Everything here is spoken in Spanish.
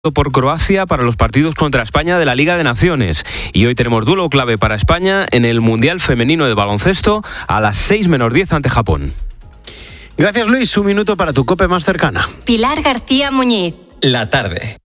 por Croacia para los partidos contra España de la Liga de Naciones. Y hoy tenemos duelo clave para España en el Mundial Femenino de Baloncesto a las 6:10 ante Japón. Gracias, Luis. Un minuto para tu COPE más cercana. Pilar García Muñiz. La tarde.